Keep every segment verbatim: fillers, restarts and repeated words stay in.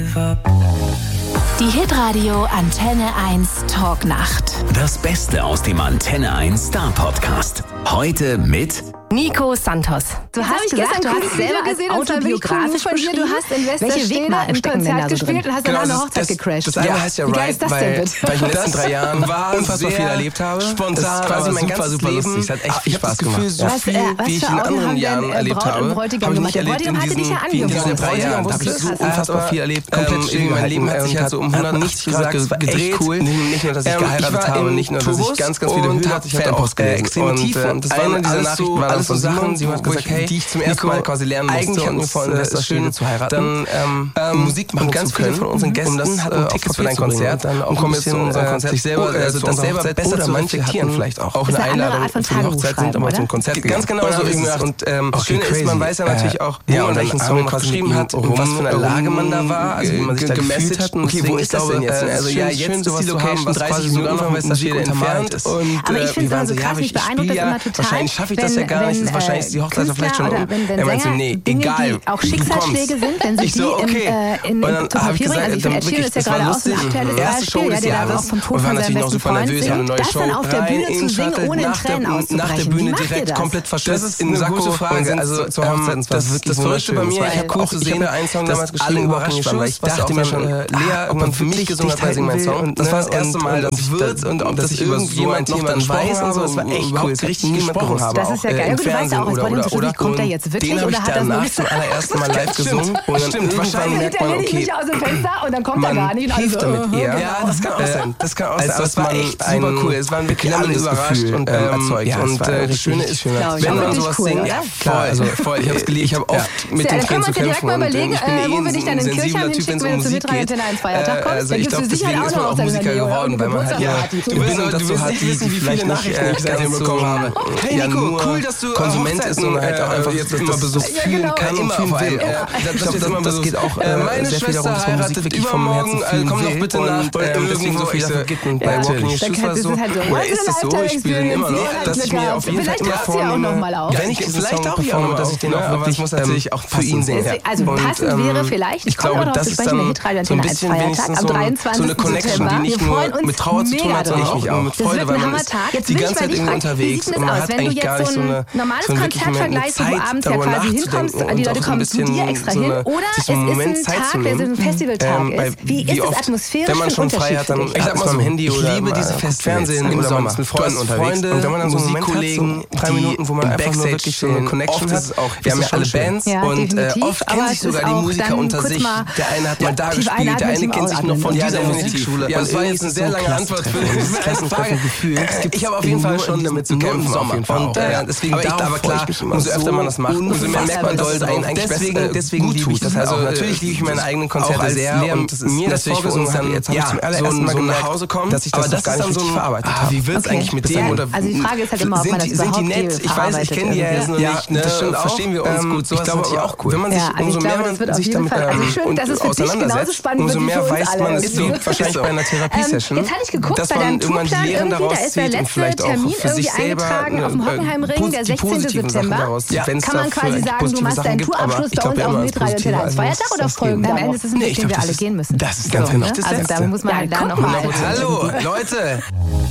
Die Hitradio Antenne eins Talknacht. Das Beste aus dem Antenne eins Star Podcast. Heute mit Nico Santos. Du Jetzt hast gesagt, du hast selber gesehen, autobiografisch von dir. Du hast in welche Wegmarken ein stecken denn da Konzert so gespielt drin? und hast Genau, danach eine das- Hochzeit das- gecrashed. Das eine heißt ja Wie geil Right, ist das weil, denn bitte? weil ich in den letzten drei Jahren war unfassbar sehr viel erlebt habe. spontan, Das ist quasi aber mein super, ganzes super Leben. lustig. Es hat echt Ah, viel ich hab Spaß das Gefühl, gemacht. so Was, viel, äh, was wie ich für in Augen anderen haben Jahren denn, äh, erlebt Braut und habe, Bräutigam habe ich gemacht? nicht Der erlebt in Bräutigam hatte dich diesen ja vielen angerufen. Jahren. drei Jahren, Da habe ich das so ist unfassbar aber, viel erlebt. komplett Ähm, still mein Leben gehalten hat sich halt so um hundertachtzig Grad das war echt gedreht. cool. Nicht nur, dass ich Ähm, geheiratet ich war habe, im nicht nur, dass ich Tourbus ganz, ganz viele und Höhen hab hatte. Ich hatte auch Fanpost äh, gelesen. extreme Und, Tiefen. äh, Und das eine waren dieser diese Nachrichten Nachrichten waren alles so von Sachen, Simon, die, wo wo ich- ich, die ich zum ersten Mal quasi lernen musste. eigentlich Und mir vor uns, äh, Westerstede schön zu heiraten. Dann ähm, ähm, Musik machen und ganz zu viele können, von unseren Gästen um das, hatten äh, Tickets auf für dein Papier zu bringen. Konzert. Dann auch Und ein kommen bisschen jetzt zu unserem äh, Konzert. sich selber, Oh, äh, also zu das unserer selber Hochzeit. besser Oder zu manche reflektieren hatten vielleicht auch. Das Auch ist eine eine andere Einladung Art von für die Tagebuch Hochzeit sind schreiben, aber oder? zum Konzert gegangen. Ganz genau Und so dann ist ist es. es. Und ähm, das Okay, Schöne ist, man crazy. weiß ja natürlich auch, wo Ja, und und welchen dann Song haben man wir geschrieben hat, rum- in was für einer rum- Lage man da war, also wie man sich da gemessen gefühlt hat. Und Okay, wo deswegen, ist das ich denn glaube, jetzt? äh, Also ja, schön, jetzt schön, ist sowas die zu Location haben, was dreißig quasi Minuten sogar noch von mit Westerstede Musik entfernt untermalt ist. ist. Und Aber ich äh, finde wir es waren immer so so, ja, krass, aber mich ich beeindruckt das spiele immer ja, total. wahrscheinlich schaffe ich das ja wenn- gar nicht. wenn, Das ist wahrscheinlich ist die Hochzeit Künstler vielleicht schon oder um. wenn, wenn Er meinte, Sänger nee, Dinge, egal, die auch du Schicksalsschläge kommst. sind, wenn sie Ich die so, okay. in, äh, in, Und dann zu habe ich Papier bringen. Also ich gesagt, finde, Ed Sheeran ist ja das war gerade auch so ein lustig. aktuelles Erste Beispiel, Show ja, des der da Jahres. auch vom Tod Und wir von waren seinem natürlich noch besten super Freund nervös, haben eine singt, neue das Show dann auf der rein Bühne in zu singen, Shuttle, ohne in nach der- Tränen nach auszubrechen. der Wie Bühne macht ihr direkt das? komplett verschwitzt Das ist in eine Sakko. gute Frage. Also Also, zur Hochzeit, ähm, das war das- wirklich das Verrückte bei mir, wunderschön. ich hab Auch cool zu ich sehen, habe ja einen Song dass damals alle geschrieben, überrascht Walking waren, weil Shoes, ich was dachte auch mir dann, schon, äh, Lea, Lea irgendwann für mich gesungen hat, weil sie mein Song. Das war das erste Mal, dass ich wird und ob das irgendjemand noch dann weiß und so. Das war echt cool. Es richtig gesprochen habe. Das ist ja geil. Und du weißt ja auch, als Body und Sophie, kommt der jetzt wirklich den habe oder ich hat er nur danach gesagt? zum allerersten Mal live gesungen. Und dann Stimmt, irgendwann wahrscheinlich merkt man, okay, aus dem Fenster und dann kommt er man gar nicht. hilft Also, damit eher. Ja, das kann auch sein. Das kann auch Als sein. Aber dass es war man echt ein super cool. Es waren wirklich alle klemmendes überrascht Gefühl, und ähm, ähm, erzeugt. ja, Und es war äh, richtig das Schöne ist, schön. Glaub ich. wenn man Wirklich sowas cool, singt, oder? ja, klar, also voll. Ich habe es geliebt. Ich habe oft mit Ja, den dann können Tränen wir zu uns ja direkt kämpfen. mal Und überlegen, ich bin äh, eh wo ein wir dich dann in sensibler Kirchheim Typ, hinschicken, wenn es wenn um du zu Musik Hitradio geht. Antenne eins Feiertag Äh, kommst. Also Da ich gibt's glaube, für Sicherheit deswegen auch ist man noch auch auf Musiker deine geworden, weil man halt ja Geburtstagsparty. Verbindung dazu hat, die wissen, wie viele vielleicht Nachrichten nicht ich seitdem ganz so bekommen habe. Hey, ja, Nico, nur cool, dass du Konsument ist und halt auch einfach jetzt immer so Ja, fühlen genau. kann und Immer fühlen vor allem. will. Ja, Ich glaube, das, das geht auch äh, meine sehr viel darum, Schwester dass man Musik heiratet wirklich vom Herzen übermorgen, fühlen komm doch will. bitte Und nach ähm, deswegen irgendwo. so viel Ich so, davon gibt. Und bei ja, Walking das Shoes war ist so, halt so. oder ist es so, ich spiele den immer noch, dass ich mir auf jeden Fall Vielleicht immer taucht sie ja auch noch mal vornehme, auf. wenn ich diesen Vielleicht Song auch hier performe, noch dass ich den auf, auch ne? Aber wirklich es muss natürlich auch für ihn passen. singe. Deswegen- Also Und, passend ähm, wäre vielleicht, ich kommt glaube, darauf das zu ist sprechen, der dann Hitradio so ein Antenne eins bisschen Feiertag wenigstens am so, dreiundzwanzigsten so eine Connection, die September. nicht Wir freuen nur uns mit Trauer zu tun mega hat, sondern drauf. auch mit Das Freude, wird weil ein man Hammertag. ist Jetzt die will ich ganze mal Zeit dich irgendwie fragen, wie unterwegs sieht denn und das man aus, hat wenn du eigentlich jetzt gar nicht so so ein eine normales so wirklich Konzert eine vergleichst, wo du Zeit, abends ja darüber quasi hinkommst, nachzudenken die und Leute auch so ein kommen zu bisschen dir extra so hin, eine- oder sich es so einen ist Moment ein Zeit Tag, zu der so nehmen. ein Festivaltag Ähm, bei- ist. Wie wie ist es oft, atmosphärisch wenn man für schon einen frei Unterschied hat, für dann dich? ich sag mal so am Handy Ich oder liebe mal diese guckt Festivals Fernsehen im oder Sommer. mal mit Freunden Du hast unterwegs. Freunde, Und wenn man dann so einen Moment hat, so Musikkollegen, drei die Minuten, wo man im einfach nur Backstage wirklich so eine stehen. Connection Oft hat. ist es auch- Wir ist haben ja es alle schon schön. Bands Ja, und äh, definitiv, oft aber kennen es sich sogar ist die auch Musiker dann unter kurz sich. mal Der eine hat mal da tief gespielt, einatmen, der eine tief kennt sich noch von ausatmen. dieser Ja, Musikschule. Ja, Und das war irgendwie jetzt eine ist sehr es so lange Antwort für Klassentreffen. diese Das Klassentreffen-Gefühl. Es gibt Ich habe auf jeden Fall nur schon in damit zu diesem- nur im kämpfen, auf Sommer. jeden Fall. Und äh, deswegen Aber ich- darauf aber freue klar, ich mich immer umso öfter so man das macht, umso mehr merkt man, dass es einen eigentlich deswegen, besser- deswegen gut liebe ich tut. das. Das Also also, natürlich liebe ich meine eigenen auch Konzerte als sehr Lehrer und das mir das natürlich vorgesungen hat, hat, jetzt habe ich ja, zum so allerersten Mal so gemerkt, nach Hause kommen, dass ich aber das das noch gar ist dann nicht so richtig ein, verarbeitet ah, habe. wie wird's Okay. eigentlich mit Das dem? heißt, Oder also die Frage ist halt immer, ob sind man das die, sind die überhaupt nett? viel Ich weiß, ich kenne die ja jetzt noch Ja, nicht. Ne? das stimmt auch. Verstehen wir uns Ähm, gut. ich Sowas glaube ist natürlich auch auch cool. Wenn man sich Ja, also umso ich mehr glaube, man das wird auf sich jeden damit Fall- also ähm, schön, und dass es für dich genauso auseinandersetzt, spannend umso wird wie mehr für uns weiß alle. man, Das ist so ist wahrscheinlich so. bei einer Therapiesession, Ähm, jetzt hatte ich geguckt, dass bei man deinem irgendwann die Tourplan Lehren irgendwie, daraus da ist der zieht und letzte vielleicht auch Termin für irgendwie sich selber eingetragen auf dem äh, Hockenheimring, der die sechzehnten positiven Sachen September. daraus zieht, wenn es Kann man dafür quasi eigentlich sagen, du positive machst Sachen deinen gibt, aber Tourabschluss ich bei glaube uns auf immer dem ans Hitradio Antenne Positive, eins also Feiertag muss oder das folgen? geben. Am Ende ist es ein Nee, Weg, ich den glaub, wir das alle ist- gehen müssen. das ist ganz So, genau. ne? Das Also Letzte. da muss man halt da nochmal... Hallo, Leute!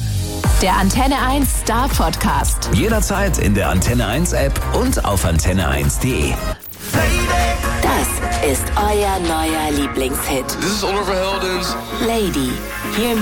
Der Antenne eins Star Podcast. jederzeit in der Antenne eins App und auf antenne eins punkt de. Das ist euer neuer Lieblingshit. This is Oliver Heldens. Lady. Hier